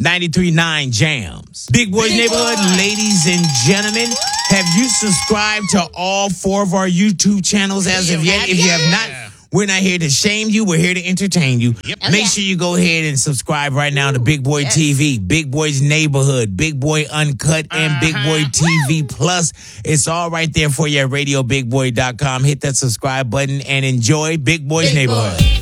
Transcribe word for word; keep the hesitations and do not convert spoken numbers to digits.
ninety-three point nine Jams. Big Boys Big Neighborhood, Boy. ladies and gentlemen, have you subscribed to all four of our YouTube channels as of yet? If you have not, we're not here to shame you. We're here to entertain you. Yep. Make yeah. sure you go ahead and subscribe right now to Big Boy yes. T V, Big Boys Neighborhood, Big Boy Uncut, and Big Boy T V Plus. It's all right there for you at radio big boy dot com. Hit that subscribe button and enjoy Big Boys Big Neighborhood. Boy.